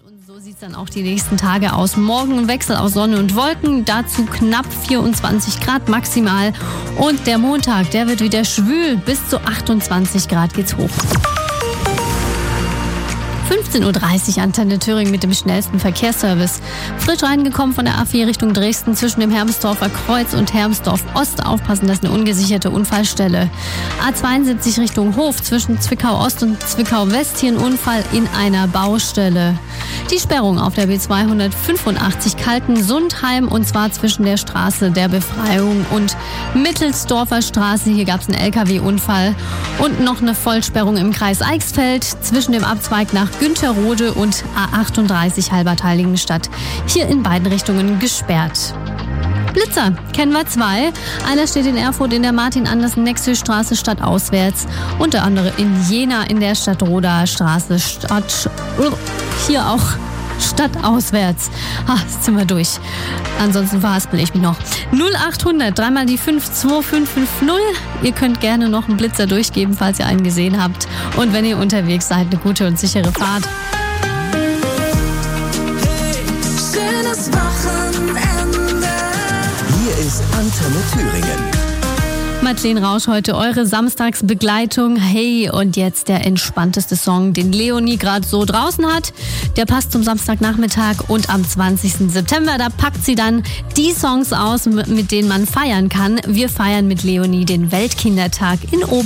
Und so sieht es dann auch die nächsten Tage aus. Morgen ein Wechsel aus Sonne und Wolken, dazu knapp 24 Grad maximal. Und der Montag, der wird wieder schwül, bis zu 28 Grad geht's hoch. 15.30 Uhr Antenne Thüringen mit dem schnellsten Verkehrsservice. Frisch reingekommen von der A4 Richtung Dresden zwischen dem Hermsdorfer Kreuz und Hermsdorf Ost. Aufpassen, das ist eine ungesicherte Unfallstelle. A72 Richtung Hof zwischen Zwickau Ost und Zwickau West. Hier ein Unfall in einer Baustelle. Die Sperrung auf der B285 Kaltensundheim und zwar zwischen der Straße der Befreiung und Mittelsdorfer Straße. Hier gab es einen LKW-Unfall und noch eine Vollsperrung im Kreis Eichsfeld zwischen dem Abzweig nach Günterrode und A38 Halbertheiligenstadt. Hier in beiden Richtungen gesperrt. Blitzer kennen wir zwei. Einer steht in Erfurt in der Martin-Andersen-Nexö-Straße stadtauswärts. Und der andere in Jena in der Stadtroder Straße hier auch stadtauswärts. Jetzt sind wir durch. Ansonsten verhaspel ich mich noch. 0800 3 mal die 52550. Ihr könnt gerne noch einen Blitzer durchgeben, falls ihr einen gesehen habt. Und wenn ihr unterwegs seid, eine gute und sichere Fahrt. Schönes Wochenende. Hier ist Antenne Thüringen. Madeleine Rausch heute eure Samstagsbegleitung. Hey, und jetzt der entspannteste Song, den Leonie gerade so draußen hat. Der passt zum Samstagnachmittag und am 20. September, da packt sie dann die Songs aus, mit denen man feiern kann. Wir feiern mit Leonie den Weltkindertag in